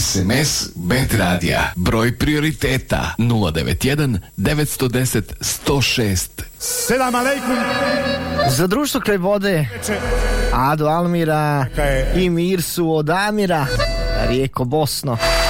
SMS Bet Radija. Broj prioriteta 091 910 106. Selam alejkum. Za društvo kraj vode Ado Almira i Mirsu od Amira, Rijeko Bosno.